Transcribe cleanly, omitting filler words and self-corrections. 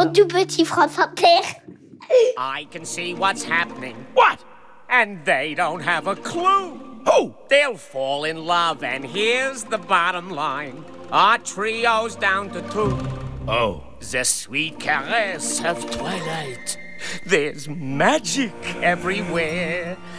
dans Tout Petit France Inter. I can see what's happening. What? And they don't have a clue. Who? They'll fall in love, and here's the bottom line. Our trio's down to 2. Oh. The sweet caress of twilight. There's magic everywhere.